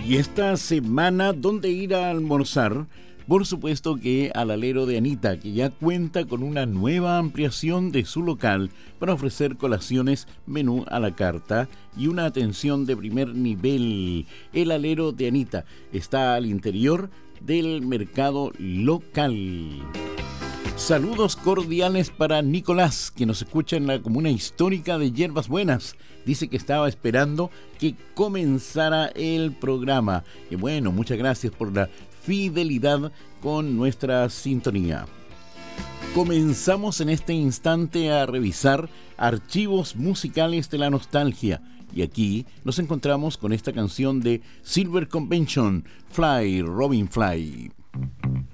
Y esta semana, ¿dónde ir a almorzar? Por supuesto que al alero de Anita, que ya cuenta con una nueva ampliación de su local para ofrecer colaciones, menú a la carta y una atención de primer nivel. El alero de Anita está al interior del mercado local. Saludos cordiales para Nicolás, que nos escucha en la comuna histórica de Hierbas Buenas. Dice que estaba esperando que comenzara el programa. Y bueno, muchas gracias por la fidelidad con nuestra sintonía. Comenzamos en este instante a revisar archivos musicales de la nostalgia. Y aquí nos encontramos con esta canción de Silver Convention, Fly, Robin Fly.